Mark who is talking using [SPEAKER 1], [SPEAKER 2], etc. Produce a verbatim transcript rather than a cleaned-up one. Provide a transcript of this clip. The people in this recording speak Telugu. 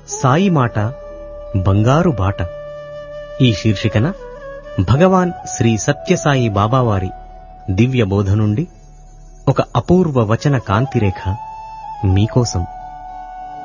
[SPEAKER 1] సాయి మాట బంగారు బాట ఈ శీర్షికన భగవాన్ శ్రీ సత్యసాయి బాబావారి దివ్య బోధ నుండి ఒక అపూర్వ వచన కాంతిరేఖ మీకోసం.